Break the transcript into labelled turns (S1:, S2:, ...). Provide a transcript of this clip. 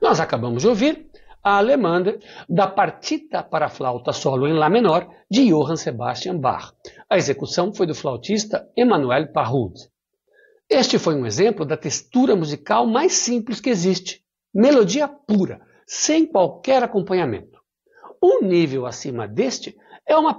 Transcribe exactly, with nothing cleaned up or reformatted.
S1: Nós acabamos de ouvir a Allemande da Partita para flauta solo em Lá menor de Johann Sebastian Bach. A execução foi do flautista Emmanuel Pahud. Este foi um exemplo da textura musical mais simples que existe. Melodia pura, sem qualquer acompanhamento. Um nível acima deste é uma